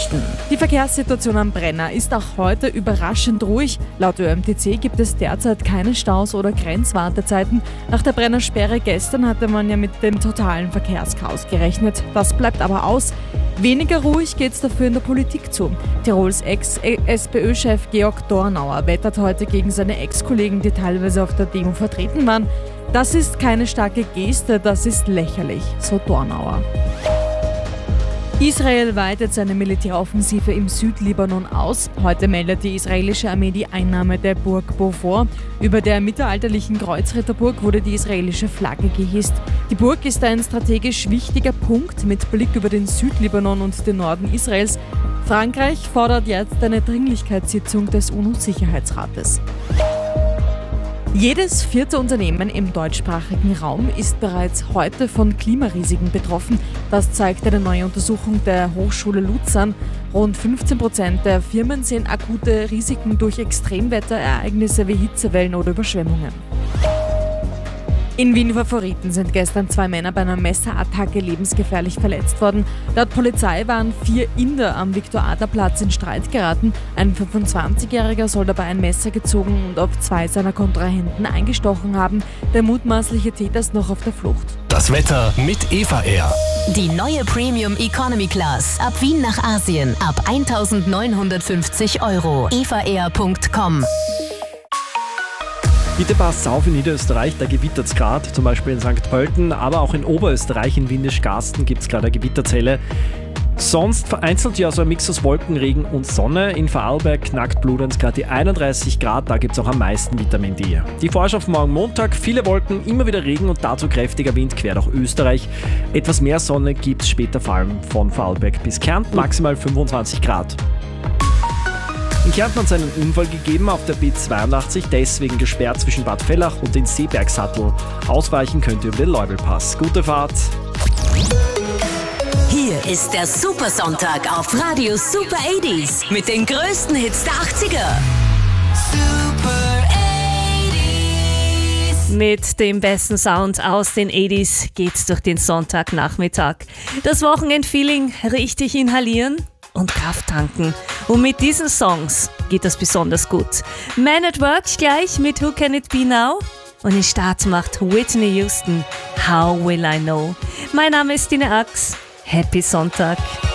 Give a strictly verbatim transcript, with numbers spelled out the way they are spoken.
Nachrichten. Die Verkehrssituation am Brenner ist auch heute überraschend ruhig. Laut Ö M T C gibt es derzeit keine Staus oder Grenzwartezeiten. Nach der Brennersperre gestern hatte man ja mit dem totalen Verkehrschaos gerechnet. Das bleibt aber aus. Weniger ruhig geht es dafür in der Politik zu. Tirols Ex-S P Ö-Chef Georg Dornauer wettert heute gegen seine Ex-Kollegen, die teilweise auf der Demo vertreten waren. Das ist keine starke Geste, das ist lächerlich, so Dornauer. Israel weitet seine Militäroffensive im Südlibanon aus. Heute meldet die israelische Armee die Einnahme der Burg Beaufort. Über der mittelalterlichen Kreuzritterburg wurde die israelische Flagge gehisst. Die Burg ist ein strategisch wichtiger Punkt mit Blick über den Südlibanon und den Norden Israels. Frankreich fordert jetzt eine Dringlichkeitssitzung des U N O-Sicherheitsrates. Jedes vierte Unternehmen im deutschsprachigen Raum ist bereits heute von Klimarisiken betroffen. Das zeigt eine neue Untersuchung der Hochschule Luzern. Rund fünfzehn Prozent der Firmen sehen akute Risiken durch Extremwetterereignisse wie Hitzewellen oder Überschwemmungen. In Wien Favoriten sind gestern zwei Männer bei einer Messerattacke lebensgefährlich verletzt worden. Laut Polizei waren vier Inder am Viktor-Adler-Platz in Streit geraten. Ein fünfundzwanzigjähriger soll dabei ein Messer gezogen und auf zwei seiner Kontrahenten eingestochen haben. Der mutmaßliche Täter ist noch auf der Flucht. Das Wetter mit Eva Air. Die neue Premium Economy Class. Ab Wien nach Asien. Ab eintausendneunhundertfünfzig Euro. eva air punkt com. Bitte passt auf in Niederösterreich, da gewittert es gerade, zum Beispiel in Sankt Pölten, aber auch in Oberösterreich, in Windisch-Garsten gibt es gerade eine Gewitterzelle. Sonst vereinzelt ja so ein Mix aus Wolken, Regen und Sonne. In Vorarlberg knackt Bludenz gerade die einunddreißig Grad, da gibt es auch am meisten Vitamin D. Die Vorschau auf morgen Montag, viele Wolken, immer wieder Regen und dazu kräftiger Wind quer durch Österreich. Etwas mehr Sonne gibt es später vor allem von Vorarlberg bis Kärnten, maximal fünfundzwanzig Grad. In Kärnten hat es einen Unfall gegeben auf der B zweiundachtzig, deswegen gesperrt zwischen Bad Vellach und den Seebergsattel. Ausweichen könnt ihr über den Leubelpass. Gute Fahrt! Hier ist der Supersonntag auf Radio Super achtziger mit den größten Hits der achtziger. Super achtziger. Mit dem besten Sound aus den achtziger geht's durch den Sonntagnachmittag. Das Wochenendfeeling richtig inhalieren und Kraft tanken. Und mit diesen Songs geht das besonders gut. Man at Work gleich mit Who Can It Be Now? Und den Start macht Whitney Houston, How Will I Know? Mein Name ist Tine Ax. Happy Sonntag.